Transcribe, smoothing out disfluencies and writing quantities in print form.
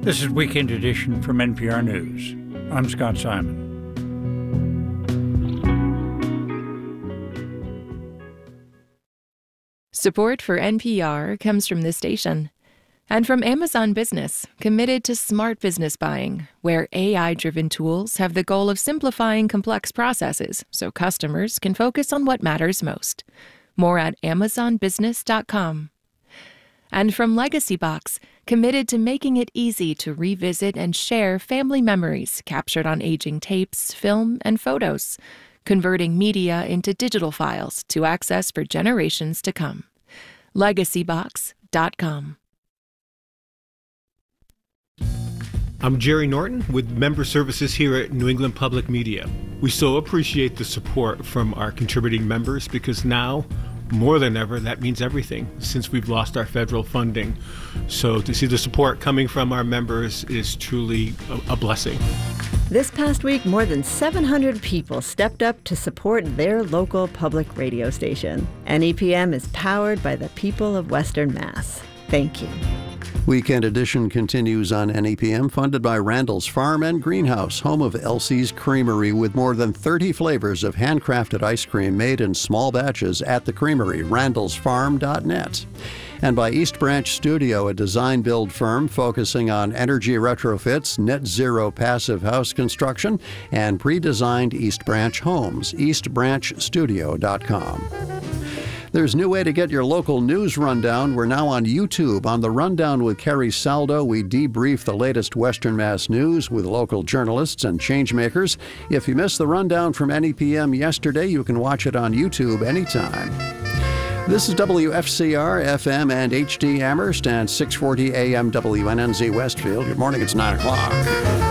This is Weekend Edition from NPR News. I'm Scott Simon. Support for NPR comes from this station and from Amazon Business, committed to smart business buying, where AI-driven tools have the goal of simplifying complex processes so customers can focus on what matters most. More at amazonbusiness.com. And from Legacy Box, committed to making it easy to revisit and share family memories captured on aging tapes, film, and photos, converting media into digital files to access for generations to come. LegacyBox.com. I'm Jerry Norton with Member Services here at New England Public Media. We so appreciate the support from our contributing members because now, more than ever, that means everything since we've lost our federal funding. So to see the support coming from our members is truly a blessing. This past week, more than 700 people stepped up to support their local public radio station. NEPM is powered by the people of Western Mass. Thank you. Weekend Edition continues on NEPM, funded by Randall's Farm and Greenhouse, home of Elsie's Creamery, with more than 30 flavors of handcrafted ice cream made in small batches at the creamery, randallsfarm.net. And by East Branch Studio, a design-build firm focusing on energy retrofits, net zero passive house construction, and pre-designed East Branch homes, eastbranchstudio.com. There's a new way to get your local news rundown. We're now on YouTube. On The Rundown with Carrie Saldo, we debrief the latest Western Mass news with local journalists and changemakers. If you missed the rundown from NEPM yesterday, you can watch it on YouTube anytime. This is WFCR, FM and HD Amherst, and 640 AM WNNZ Westfield. Good morning, it's 9 o'clock.